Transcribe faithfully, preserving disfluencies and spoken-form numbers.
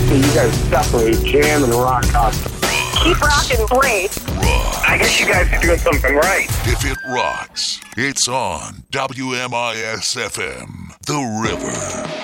So you guys separate jam and rock constantly. Keep rocking great. Rock. I guess you guys are doing something right. If it rocks, it's on W M I S F M, The River.